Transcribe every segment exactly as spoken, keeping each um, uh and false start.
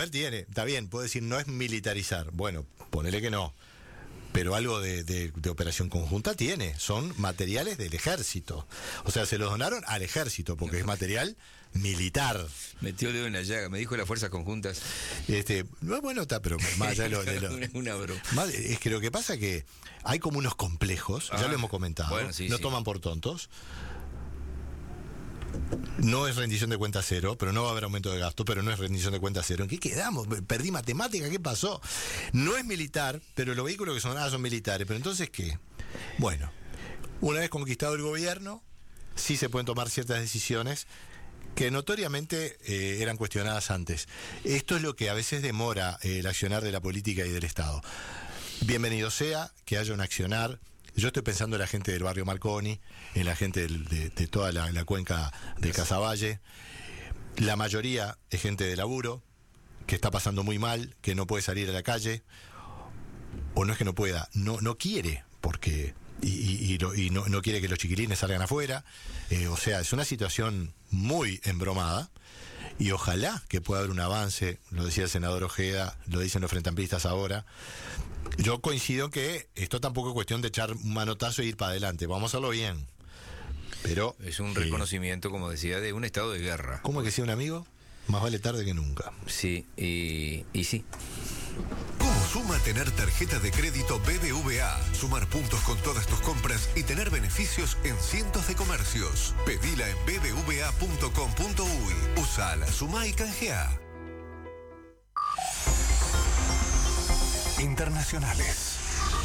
ver, tiene, está bien, puedo decir, no es militarizar. Bueno, ponele que no. Pero algo de, de, de operación conjunta tiene, son materiales del ejército. O sea, se los donaron al ejército, porque es material militar. Metió el dedo en la llaga, me dijo las fuerzas conjuntas. Este, no, bueno, está, pero más allá de lo... De lo una broma. Más, es que lo que pasa es que hay como unos complejos, ah, ya lo hemos comentado, bueno, sí, no sí. toman por tontos. No es rendición de cuenta cero, pero no va a haber aumento de gasto, pero no es rendición de cuenta cero. ¿En qué quedamos? Perdí matemática, ¿qué pasó? No es militar, pero los vehículos que son nada son militares. ¿Pero entonces qué? Bueno, una vez conquistado el gobierno, sí se pueden tomar ciertas decisiones que notoriamente eh, eran cuestionadas antes. Esto es lo que a veces demora eh, el accionar de la política y del Estado. Bienvenido sea que haya un accionar. Yo estoy pensando en la gente del barrio Marconi, en la gente del, de, de toda la, la cuenca de Casaballe. La mayoría es gente de laburo, que está pasando muy mal, que no puede salir a la calle, o no es que no pueda, no, no quiere, porque y, y, y, lo, y no, no quiere que los chiquilines salgan afuera. Eh, o sea, es una situación muy embromada, y ojalá que pueda haber un avance, lo decía el senador Ojeda, lo dicen los frentamplistas ahora. Yo coincido que esto tampoco es cuestión de echar un manotazo e ir para adelante, vamos a hacerlo bien. Pero es un eh, reconocimiento, como decía, de un estado de guerra. ¿Cómo es que sea un amigo? Más vale tarde que nunca. Sí, y, y sí. ¿Cómo suma tener tarjeta de crédito B B V A? Sumar puntos con todas tus compras y tener beneficios en cientos de comercios. Pedila en b b v a punto com punto u y. Usala, sumá y canjea. Internacionales.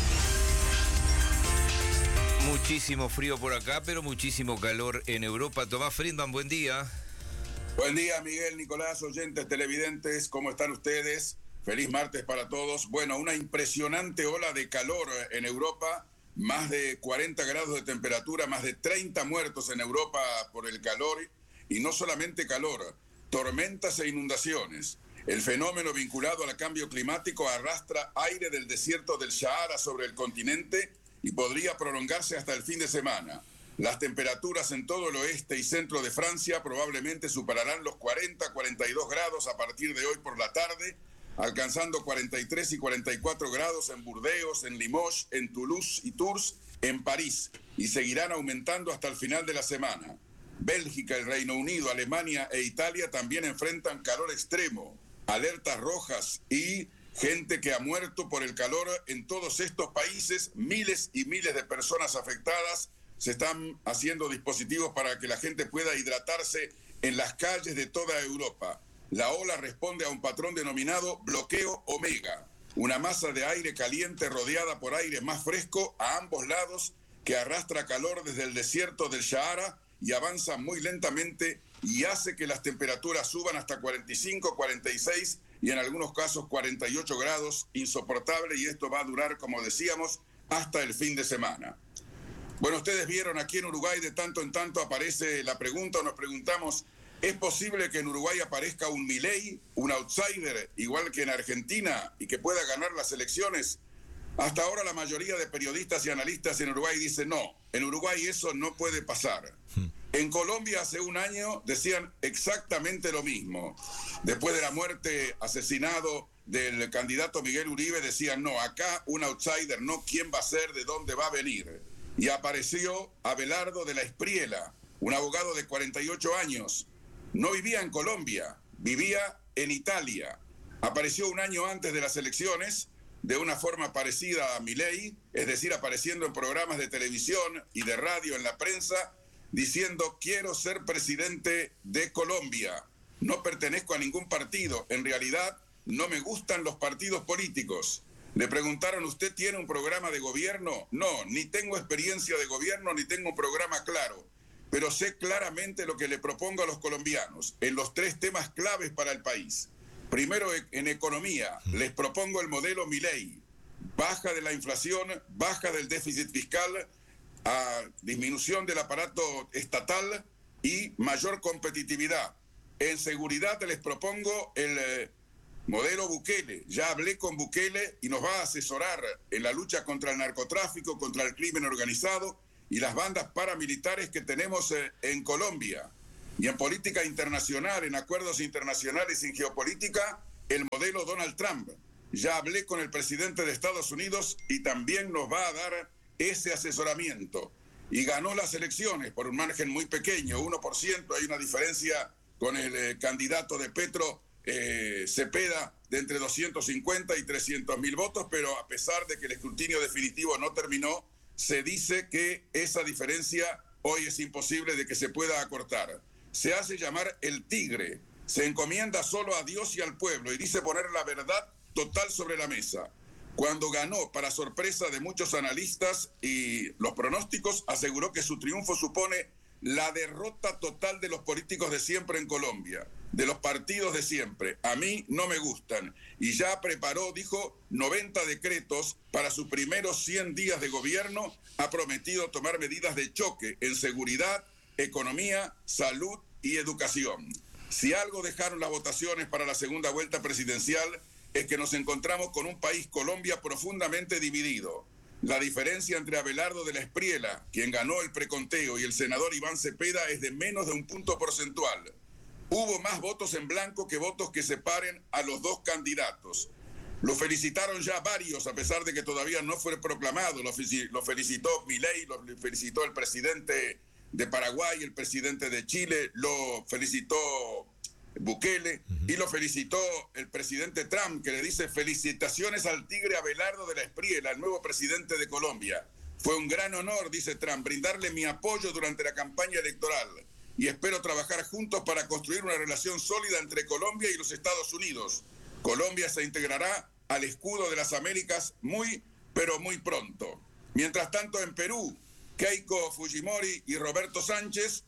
Muchísimo frío por acá, pero muchísimo calor en Europa. Tomás Friedman, buen día. Buen día, Miguel, Nicolás, oyentes, televidentes, ¿cómo están ustedes? Feliz martes para todos. Bueno, una impresionante ola de calor en Europa, más de cuarenta grados de temperatura, más de treinta muertos en Europa por el calor, y no solamente calor, tormentas e inundaciones. El fenómeno vinculado al cambio climático arrastra aire del desierto del Sahara sobre el continente y podría prolongarse hasta el fin de semana. Las temperaturas en todo el oeste y centro de Francia probablemente superarán los cuarenta a cuarenta y dos grados a partir de hoy por la tarde, alcanzando cuarenta y tres y cuarenta y cuatro grados en Burdeos, en Limoges, en Toulouse y Tours, en París, y seguirán aumentando hasta el final de la semana. Bélgica, el Reino Unido, Alemania e Italia también enfrentan calor extremo, alertas rojas y gente que ha muerto por el calor en todos estos países. Miles y miles de personas afectadas. Se están haciendo dispositivos para que la gente pueda hidratarse en las calles de toda Europa. La ola responde a un patrón denominado bloqueo omega, una masa de aire caliente rodeada por aire más fresco a ambos lados que arrastra calor desde el desierto del Sahara y avanza muy lentamente y hace que las temperaturas suban hasta cuarenta y cinco, cuarenta y seis y en algunos casos cuarenta y ocho grados, insoportable, y esto va a durar, como decíamos, hasta el fin de semana. Bueno, ustedes vieron aquí en Uruguay de tanto en tanto aparece la pregunta, o nos preguntamos, ¿es posible que en Uruguay aparezca un Milei, un outsider, igual que en Argentina, y que pueda ganar las elecciones? Hasta ahora la mayoría de periodistas y analistas en Uruguay dicen no, en Uruguay eso no puede pasar. En Colombia hace un año decían exactamente lo mismo. Después de la muerte, asesinado del candidato Miguel Uribe, decían no, acá un outsider, no, ¿quién va a ser? ¿De dónde va a venir? Y apareció Abelardo de la Espriela, un abogado de cuarenta y ocho años. No vivía en Colombia, vivía en Italia. Apareció un año antes de las elecciones, de una forma parecida a Milei, es decir, apareciendo en programas de televisión y de radio en la prensa, diciendo quiero ser presidente de Colombia, no pertenezco a ningún partido, en realidad no me gustan los partidos políticos. Le preguntaron, ¿usted tiene un programa de gobierno? No, ni tengo experiencia de gobierno, ni tengo un programa claro, pero sé claramente lo que le propongo a los colombianos en los tres temas claves para el país. Primero, en economía, les propongo el modelo Milei, baja de la inflación, baja del déficit fiscal, a disminución del aparato estatal y mayor competitividad. En seguridad les propongo el eh, modelo Bukele. Ya hablé con Bukele y nos va a asesorar en la lucha contra el narcotráfico, contra el crimen organizado y las bandas paramilitares que tenemos eh, en Colombia. Y en política internacional, en acuerdos internacionales y en geopolítica, el modelo Donald Trump. Ya hablé con el presidente de Estados Unidos y también nos va a dar ese asesoramiento. Y ganó las elecciones por un margen muy pequeño, uno por ciento. Hay una diferencia con el eh, candidato de Petro, eh, Cepeda, de entre doscientos cincuenta y trescientos mil votos, pero a pesar de que el escrutinio definitivo no terminó, se dice que esa diferencia hoy es imposible de que se pueda acortar. Se hace llamar el tigre, se encomienda solo a Dios y al pueblo y dice poner la verdad total sobre la mesa. Cuando ganó, para sorpresa de muchos analistas y los pronósticos, aseguró que su triunfo supone la derrota total de los políticos de siempre en Colombia, de los partidos de siempre. A mí no me gustan. Y ya preparó, dijo, noventa decretos para sus primeros cien días de gobierno. Ha prometido tomar medidas de choque en seguridad, economía, salud y educación. Si algo dejaron las votaciones para la segunda vuelta presidencial, es que nos encontramos con un país, Colombia, profundamente dividido. La diferencia entre Abelardo de la Espriela, quien ganó el preconteo, y el senador Iván Cepeda es de menos de un punto porcentual. Hubo más votos en blanco que votos que separen a los dos candidatos. Lo felicitaron ya varios, a pesar de que todavía no fue proclamado. Lo, lo felicitó Milei, lo felicitó el presidente de Paraguay, el presidente de Chile, lo felicitó Bukele, uh-huh. y lo felicitó el presidente Trump, que le dice felicitaciones al tigre Abelardo de la Espriela, el nuevo presidente de Colombia. Fue un gran honor, dice Trump, brindarle mi apoyo durante la campaña electoral y espero trabajar juntos para construir una relación sólida entre Colombia y los Estados Unidos. Colombia se integrará al escudo de las Américas muy, pero muy pronto. Mientras tanto, en Perú, Keiko Fujimori y Roberto Sánchez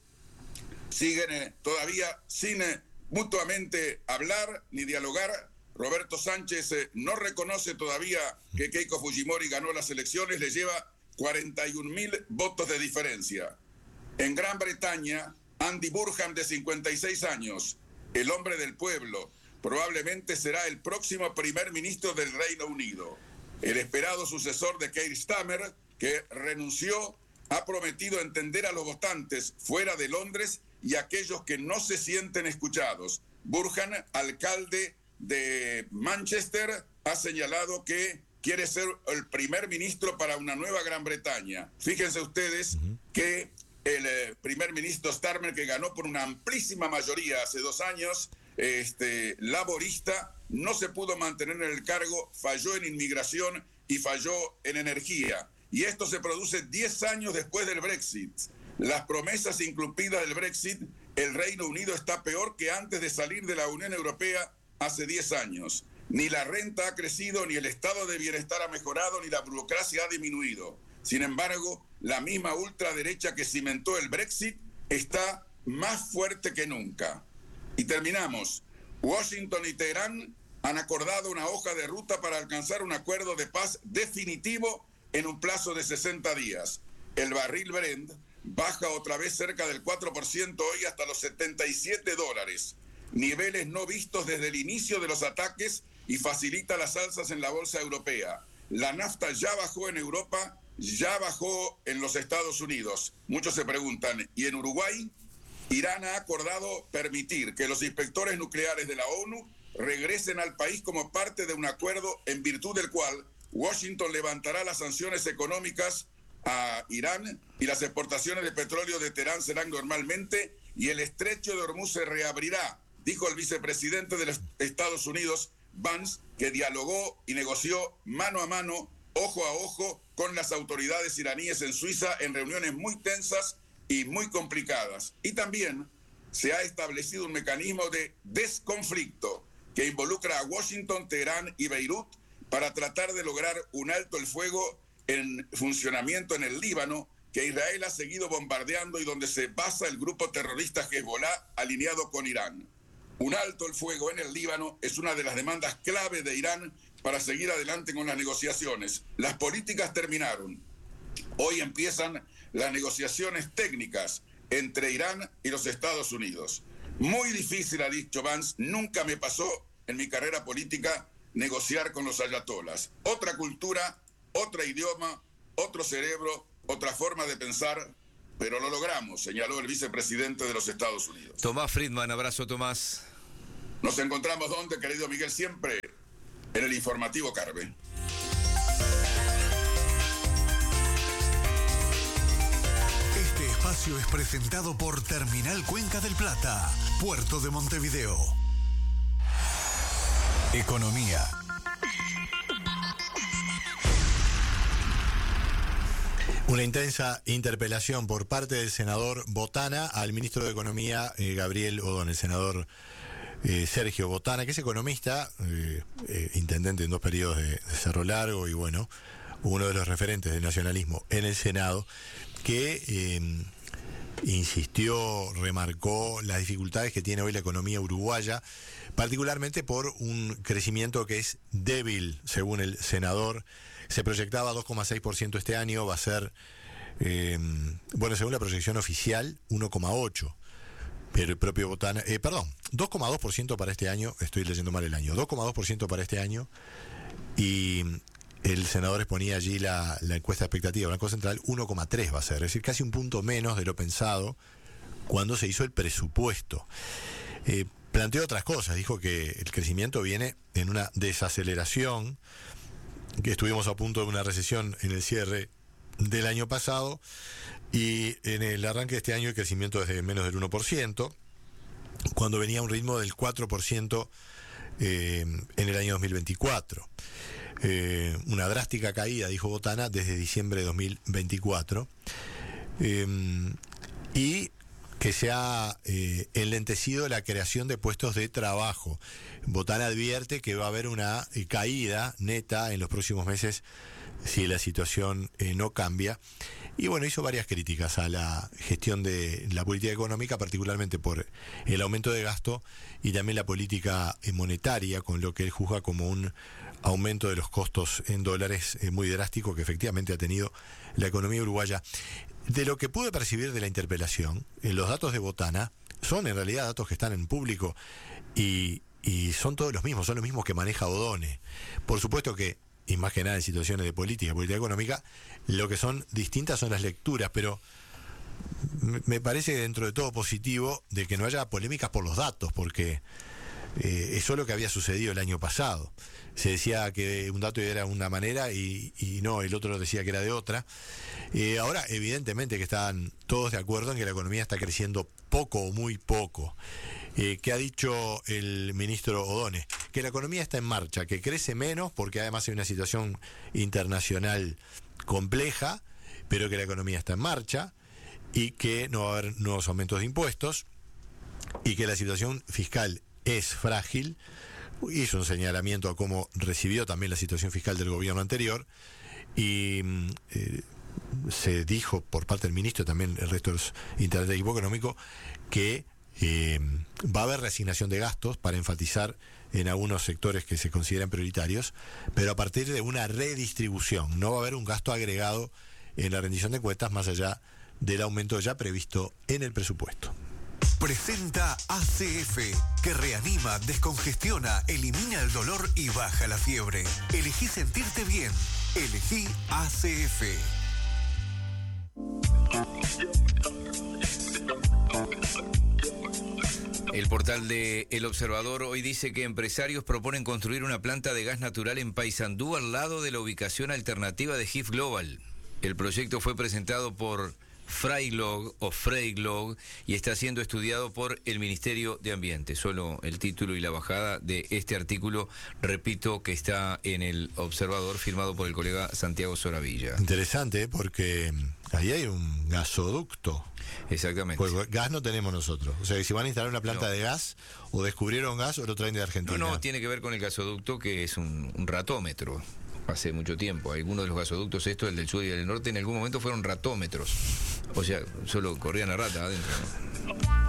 siguen eh, todavía sin eh, mutuamente hablar ni dialogar. Roberto Sánchez eh, no reconoce todavía que Keiko Fujimori ganó las elecciones, le lleva cuarenta y un mil votos de diferencia. En Gran Bretaña, Andy Burnham, de cincuenta y seis años, el hombre del pueblo, probablemente será el próximo primer ministro del Reino Unido. El esperado sucesor de Keir Starmer, que renunció, ha prometido entender a los votantes fuera de Londres y a aquellos que no se sienten escuchados. Burnham, alcalde de Manchester, ha señalado que quiere ser el primer ministro para una nueva Gran Bretaña. Fíjense ustedes uh-huh. que el eh, primer ministro Starmer, que ganó por una amplísima mayoría hace dos años, este, laborista, no se pudo mantener en el cargo, falló en inmigración y falló en energía. Y esto se produce diez años después del Brexit. Las promesas incumplidas del Brexit, el Reino Unido está peor que antes de salir de la Unión Europea hace diez años. Ni la renta ha crecido, ni el estado de bienestar ha mejorado, ni la burocracia ha disminuido. Sin embargo, la misma ultraderecha que cimentó el Brexit está más fuerte que nunca. Y terminamos. Washington y Teherán han acordado una hoja de ruta para alcanzar un acuerdo de paz definitivo en un plazo de sesenta días. El barril Brent baja otra vez cerca del cuatro por ciento hoy hasta los setenta y siete dólares. Niveles no vistos desde el inicio de los ataques y facilita las alzas en la bolsa europea. La nafta ya bajó en Europa, ya bajó en los Estados Unidos. Muchos se preguntan, ¿y en Uruguay? Irán ha acordado permitir que los inspectores nucleares de la ONU regresen al país como parte de un acuerdo en virtud del cual Washington levantará las sanciones económicas a Irán y las exportaciones de petróleo de Teherán serán normalmente y el estrecho de Hormuz se reabrirá, dijo el vicepresidente de los Estados Unidos, Vance, que dialogó y negoció mano a mano, ojo a ojo, con las autoridades iraníes en Suiza en reuniones muy tensas y muy complicadas. Y también se ha establecido un mecanismo de desconflicto que involucra a Washington, Teherán y Beirut para tratar de lograr un alto el fuego en funcionamiento en el Líbano, que Israel ha seguido bombardeando y donde se basa el grupo terrorista Hezbollah alineado con Irán. Un alto el fuego en el Líbano es una de las demandas clave de Irán para seguir adelante con las negociaciones. Las políticas terminaron. Hoy empiezan las negociaciones técnicas entre Irán y los Estados Unidos. Muy difícil, ha dicho Vance, nunca me pasó en mi carrera política negociar con los ayatolas. Otra cultura, otro idioma, otro cerebro, otra forma de pensar, pero lo logramos, señaló el vicepresidente de los Estados Unidos. Tomás Friedman, abrazo Tomás. Nos encontramos donde, querido Miguel, siempre en el informativo Carve. Este espacio es presentado por Terminal Cuenca del Plata, Puerto de Montevideo. Economía. Una intensa interpelación por parte del senador Botana al ministro de Economía, eh, Gabriel Odón, el senador eh, Sergio Botana, que es economista, eh, eh, intendente en dos periodos de, de Cerro Largo y bueno, uno de los referentes del nacionalismo en el Senado, que eh, insistió, remarcó las dificultades que tiene hoy la economía uruguaya, particularmente por un crecimiento que es débil, según el senador. Se proyectaba dos coma seis por ciento este año, va a ser, eh, bueno, según la proyección oficial, uno coma ocho por ciento. Pero el propio Botana, eh, perdón, dos coma dos por ciento para este año, estoy leyendo mal el año, dos coma dos por ciento para este año, y el senador exponía allí la, la encuesta expectativa del Banco Central, uno coma tres va a ser, es decir, casi un punto menos de lo pensado cuando se hizo el presupuesto. Eh, planteó otras cosas, dijo que el crecimiento viene en una desaceleración, que estuvimos a punto de una recesión en el cierre del año pasado y en el arranque de este año el crecimiento es de menos del uno por ciento, cuando venía a un ritmo del cuatro por ciento eh, en el año dos mil veinticuatro. Eh, una drástica caída, dijo Botana, desde diciembre de dos mil veinticuatro, eh, y que se ha eh, enlentecido la creación de puestos de trabajo. Botana advierte que va a haber una eh, caída neta en los próximos meses si la situación eh, no cambia. Y bueno, hizo varias críticas a la gestión de la política económica, particularmente por el aumento de gasto y también la política eh, monetaria, con lo que él juzga como un aumento de los costos en dólares eh, muy drástico que efectivamente ha tenido la economía uruguaya. De lo que pude percibir de la interpelación, eh, los datos de Botana son en realidad datos que están en público y, y son todos los mismos, son los mismos que maneja Odone. Por supuesto que, y más que nada en situaciones de política, política económica, lo que son distintas son las lecturas, pero me, me parece dentro de todo positivo de que no haya polémicas por los datos, porque eh, eso es lo que había sucedido el año pasado. Se decía que un dato era una manera y, y no, el otro decía que era de otra. Eh, ahora, evidentemente que están todos de acuerdo en que la economía está creciendo poco o muy poco. Eh, ¿Qué ha dicho el ministro Odone? Que la economía está en marcha, que crece menos porque además hay una situación internacional compleja, pero que la economía está en marcha y que no va a haber nuevos aumentos de impuestos y que la situación fiscal es frágil. Hizo un señalamiento a cómo recibió también la situación fiscal del gobierno anterior y eh, se dijo por parte del ministro, también el resto del integrantes del equipo económico, que eh, va a haber reasignación de gastos para enfatizar en algunos sectores que se consideran prioritarios, pero a partir de una redistribución. No va a haber un gasto agregado en la rendición de cuentas más allá del aumento ya previsto en el presupuesto. Presenta A C F, que reanima, descongestiona, elimina el dolor y baja la fiebre. Elegí sentirte bien. Elegí A C F. El portal de El Observador hoy dice que empresarios proponen construir una planta de gas natural en Paysandú al lado de la ubicación alternativa de G I F Global. El proyecto fue presentado por Freilog o Freilog y está siendo estudiado por el Ministerio de Ambiente. Solo el título y la bajada de este artículo, repito, que está en El Observador, firmado por el colega Santiago Soravilla. Interesante, porque ahí hay un gasoducto. Exactamente. Pues gas no tenemos nosotros. O sea, que si van a instalar una planta no. de gas, o descubrieron gas o lo traen de Argentina. No, no, tiene que ver con el gasoducto, que es un, un ratómetro. Hace mucho tiempo. Algunos de los gasoductos, estos, el del sur y el del norte, en algún momento fueron ratómetros. O sea, solo corrían la rata adentro, ¿no?